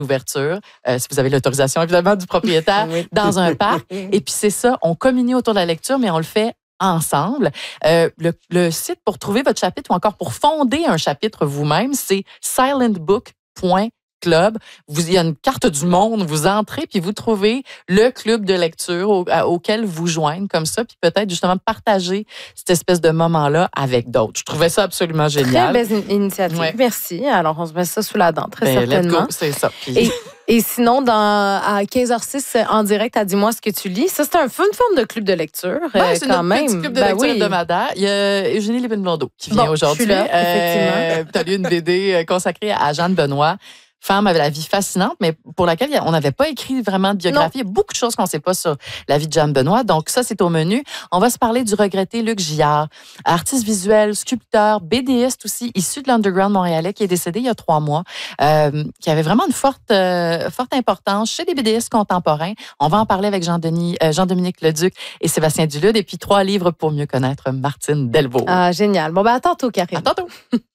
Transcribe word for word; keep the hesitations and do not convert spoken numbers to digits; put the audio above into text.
ouverture, euh, si vous avez l'autorisation évidemment du propriétaire, Oui. dans un parc. Et puis c'est ça, on communie autour de la lecture, mais on le fait ensemble. Euh, le, le site pour trouver votre chapitre ou encore pour fonder un chapitre vous-même, c'est silent book point club. Vous, il y a une carte du monde, vous entrez puis vous trouvez le club de lecture au, à, auquel vous joindre comme ça, puis peut-être justement partager cette espèce de moment-là avec d'autres. Je trouvais ça absolument génial. Très belle initiative. Ouais. Merci. Alors, on se met ça sous la dent, très Ben, let's certainement. go, c'est ça. Puis... Et, et sinon, dans, à quinze heures six, en direct, à Dis-moi ce que tu lis, ça, c'est un, une forme de club de lecture, Ben, euh, c'est quand notre même. petit club de Ben lecture oui. hebdomadaire. Il y a Eugénie Lépine-Blondeau qui vient Bon, aujourd'hui. je suis là, effectivement. Tu as lu une B D consacrée à Jeanne Benoît. Femme avec la vie fascinante, mais pour laquelle on n'avait pas écrit vraiment de biographie. Non. Il y a beaucoup de choses qu'on ne sait pas sur la vie de Jeanne Benoît. Donc, ça, c'est au menu. On va se parler du regretté Luc Gillard, artiste visuel, sculpteur, BDiste aussi, issu de l'underground montréalais, qui est décédé il y a trois mois, euh, qui avait vraiment une forte, euh, forte importance chez les BDistes contemporains. On va en parler avec Jean-Denis, euh, Jean-Dominique Leduc et Sébastien Dulude. Et puis, trois livres pour mieux connaître Martine Delvaux. Ah, génial. Bon, ben, à tantôt, Karine. À tantôt.